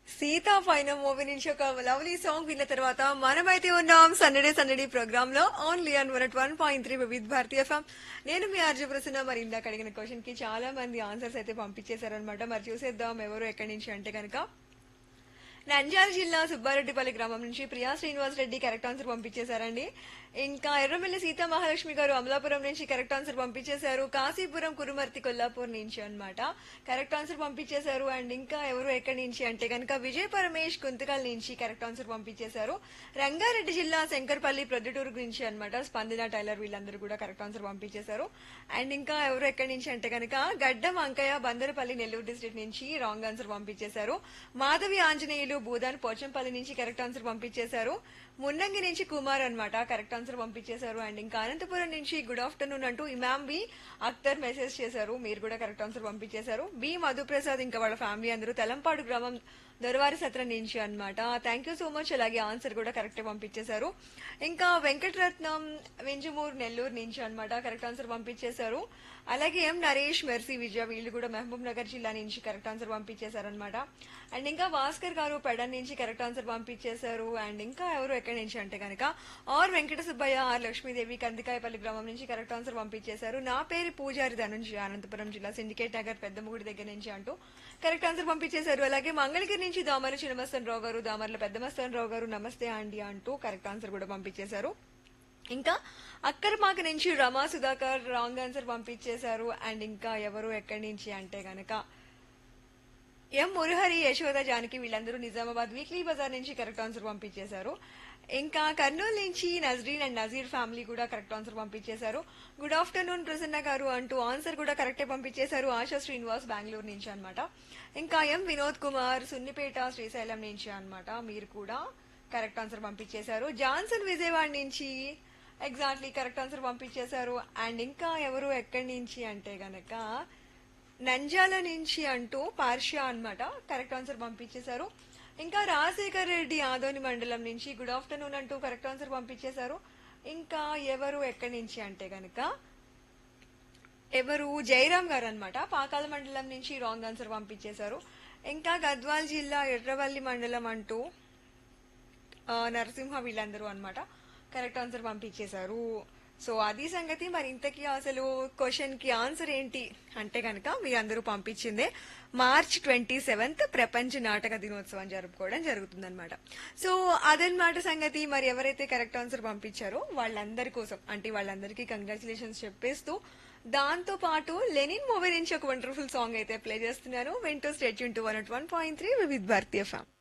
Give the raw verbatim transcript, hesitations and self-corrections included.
సీతా పైన మూవీ నుంచి ఒక లవ్లీ సాంగ్ విన్న తర్వాత మనమైతే ఉన్నాం సండే సండే ప్రోగ్రామ్ లో only an one one point three Vividh Bharatiya FM. నేను మీ ఆర్జే ప్రసన్న. మరి ఇందాక అడిగిన క్వశ్చన్ కి చాలా మంది ఆన్సర్స్ అయితే పంపించేశారనమాట. మరి చూసేద్దాం ఎవరు ఎక్కడి నుంచి అంటే కనుక నంద్యాల జిల్లా సుబ్బారెడ్డిపల్లి గ్రామం నుంచి ప్రియా శ్రీనివాస్ రెడ్డి కరెక్ట్ ఆన్సర్ పంపించేశారండి. ఇంకా ఎర్రమల్లి సీతా మహాలక్ష్మి గారు అమలాపురం నుంచి కరెక్ట్ ఆన్సర్ పంపించేశారు. కాశీపురం కురుమర్తి కొల్లాపూర్ నుంచి అన్నమాట కరెక్ట్ ఆన్సర్ పంపించేశారు. అండ్ ఇంకా ఎవరు ఎక్కడి నుంచి అంటే కనుక విజయ్ పరమేష్ కుంతకల్ నుంచి కరెక్ట్ ఆన్సర్ పంపించేశారు. రంగారెడ్డి జిల్లా శంకర్పల్లి ప్రొద్దుటూరు నుంచి అన్నమాట స్పందన టైలర్ వీళ్ళందరూ కూడా కరెక్ట్ ఆన్సర్ పంపించేశారు. అండ్ ఇంకా ఎవరు ఎక్కడి నుంచి అంటే కనుక గడ్డం అంకయ్య బందరపల్లి నెల్లూరు డిస్ట్రిక్ట్ నుంచి రాంగ్ ఆన్సర్ పంపించేశారు. మాధవి ఆంజనేయులు భూదాన్ పోచంపల్లి నుంచి కరెక్ట్ ఆన్సర్ పంపించేశారు. మున్నంగి నుంచి కుమార్ అన్నమాట కరెక్ట్ ఆన్సర్ పంపించేశారు. అండ్ ఇంకా అనంతపురం నుంచి గుడ్ ఆఫ్టర్నూన్ అంటూ ఇమామ్ బి అఖ్తర్ మెసేజ్ చేశారు. మీరు కూడా కరెక్ట్ ఆన్సర్ పంపించేశారు. బి మధుప్రసాద్ ఇంకా వాళ్ళ ఫ్యామిలీ అందరూ తెలంపాడు గ్రామం దొరవారి సత్రం నుంచి అన్నమాట. Thank you so much. అలాగే ఆన్సర్ కూడా కరెక్ట్ పంపించేశారు. ఇంకా వెంకటరత్నం వెంజమూరు నెల్లూరు నుంచి అన్నమాట కరెక్ట్ ఆన్సర్ పంపించేశారు. అలాగే ఎం నరేష్ మెర్సీ విజయ వీళ్ళు కూడా మహబూబ్ నగర్ జిల్లా నుంచి కరెక్ట్ ఆన్సర్ పంపించేశారనమాట. అండ్ ఇంకా భాస్కర్ గారు పెడన్ నుంచి కరెక్ట్ ఆన్సర్ పంపించేశారు. అండ్ ఇంకా ఎవరు ఎక్కడి నుంచి అంటే కనుక ఆర్ వెంకట సుబ్బయ్య ఆర్ లక్ష్మీదేవి కందికాయపల్లి గ్రామం నుంచి కరెక్ట్ ఆన్సర్ పంపించేశారు. నా పేరు పూజారి ధనుంజి అనంతపురం జిల్లా సిండికేట్ నగర్ పెద్దముగుడి దగ్గర నుంచి అంటూ కరెక్ట్ ఆన్సర్ పంపించేశారు. అలాగే మంగళగిరి నుంచి దామర్ల చిన్నమస్తన్ రావు గారు దామర్ల పెద్దమస్తన్ రావు గారు నమస్తే ఆంటీ అంటూ కరెక్ట్ ఆన్సర్ కూడా పంపించేశారు. ఇంకా అక్కరపాక నుంచి రమా సుధాకర్ రాంగ్ ఆన్సర్ పంపించేశారు. అండ్ ఇంకా ఎవరు ఎక్కడి నుంచి అంటే గనక ఎం మురహరి యశోద జానకి వీళ్ళందరూ నిజామాబాద్ వీక్లీ బజార్ నుంచి కరెక్ట్ ఆన్సర్ పంపించేశారు. ఇంకా కర్నూలు నుంచి నజరీన్ అండ్ నజీర్ ఫ్యామిలీ కూడా కరెక్ట్ ఆన్సర్ పంపించేశారు. గుడ్ ఆఫ్టర్నూన్ ప్రసన్న గారు అంటూ ఆన్సర్ కూడా కరెక్టే పంపించేశారు. ఆశా శ్రీనివాస్ బెంగళూరు నుంచి అన్నమాట. ఇంకా ఎం వినోద్ కుమార్ సున్నిపేట శ్రీశైలం నుంచి అన్నమాట మీరు కూడా కరెక్ట్ ఆన్సర్ పంపించేశారు. జాన్సన్ విజయవాడ నుంచి ఎగ్జాక్ట్లీ కరెక్ట్ ఆన్సర్ పంపించేశారు. అండ్ ఇంకా ఎవరు ఎక్కడి నుంచి అంటే గనక నంజాల నుంచి అంటూ పార్షియా అన్నమాట కరెక్ట్ ఆన్సర్ పంపించేశారు. ఇంకా రాజశేఖర్ రెడ్డి ఆదోని మండలం నుంచి గుడ్ ఆఫ్టర్నూన్ అంటూ కరెక్ట్ ఆన్సర్ పంపించేశారు. ఇంకా ఎవరు ఎక్కడి నుంచి అంటే గనక ఎవరు జయరాం గారు అన్నమాట పాకాల మండలం నుంచి రాంగ్ ఆన్సర్ పంపించేశారు. ఇంకా గద్వాల్ జిల్లా ఎర్రవల్లి మండలం అంటూ నరసింహ వీళ్ళందరూ అన్నమాట కరెక్ట్ ఆన్సర్ పంపించేశారు. సో అది సంగతి. మరి ఇంతకీ అసలు క్వశ్చన్ కి ఆన్సర్ ఏంటి అంటే కనుక మీరందరూ పంపించిందే మార్చ్ ట్వంటీ సెవెంత్ ప్రపంచ నాటక దినోత్సవం జరుపుకోవడం జరుగుతుందన్నమాట. సో అదనమాట సంగతి. మరి ఎవరైతే కరెక్ట్ ఆన్సర్ పంపించారో వాళ్ళందరి కోసం అంటే వాళ్ళందరికీ కంగ్రాచులేషన్స్ చెప్పేస్తూ దాంతో పాటు లెనిన్ మూవీ నుంచి ఒక వండర్ఫుల్ సాంగ్ అయితే ప్లే చేస్తున్నాను. వింటూ state Yoon to one one point three Vividh Bharatiya FM.